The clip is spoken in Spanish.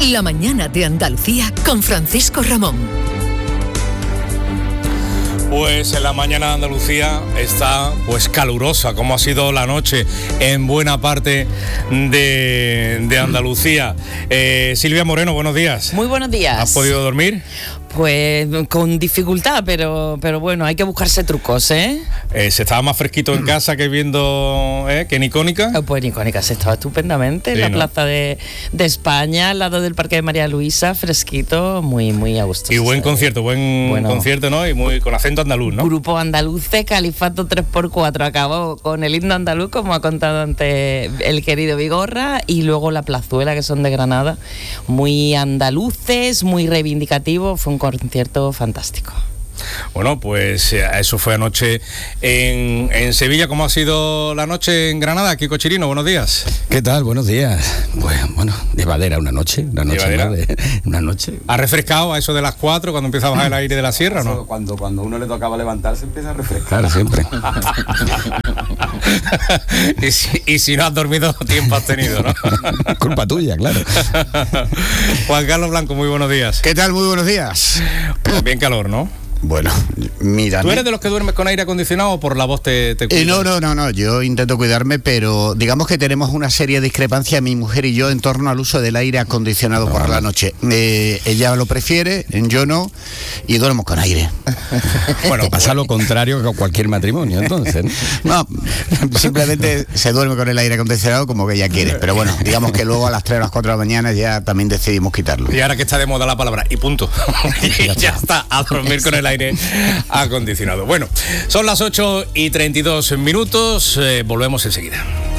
La mañana de Andalucía con Francisco Ramón. Pues en la mañana de Andalucía está pues calurosa, como ha sido la noche en buena parte de Andalucía. Silvia Moreno, buenos días. Muy buenos días. ¿Has podido dormir? Pues con dificultad, pero bueno, hay que buscarse trucos, ¿eh? ¿Se estaba más fresquito en casa que viendo que en Icónica? Pues en Icónica se estaba estupendamente, sí, en la ¿no? plaza de España, al lado del Parque de María Luisa, fresquito, muy a gusto. Y buen concierto, concierto, ¿no? Y muy con acento andaluz, ¿no? Grupo Andaluce, Califato 3x4, acabó con el himno andaluz, como ha contado antes el querido Vigorra, y luego la plazuela, que son de Granada, muy andaluces, muy reivindicativos. Fue un concierto fantástico. Bueno, pues eso fue anoche en Sevilla. ¿Cómo ha sido la noche en Granada? Kiko Chirino, buenos días. ¿Qué tal? Buenos días. Pues bueno, llevadera una noche. Una noche. ¿Ha refrescado a eso de las 4 cuando empieza a bajar el aire de la sierra, no? Cuando uno le tocaba levantarse empieza a refrescar siempre. y si no has dormido, tiempo has tenido, ¿no? Culpa tuya, claro. Juan Carlos Blanco, muy buenos días. ¿Qué tal? Muy buenos días. Pues bien calor, ¿no? Bueno, mira. ¿Tú eres de los que duermes con aire acondicionado o por la voz te cuidas? No, yo intento cuidarme, pero digamos que tenemos una seria discrepancia, mi mujer y yo, en torno al uso del aire acondicionado por la noche. Ella lo prefiere, yo no, y duermo con aire. Bueno, pasa lo contrario que cualquier matrimonio, entonces, ¿no? No, simplemente se duerme con el aire acondicionado como que ella quiere, pero bueno, digamos que luego a las 3 o las 4 de la mañana ya también decidimos quitarlo. Y ahora que está de moda la palabra, y punto. Y ya está, a dormir con el aire acondicionado. Bueno, son las 8:32 minutos, volvemos enseguida.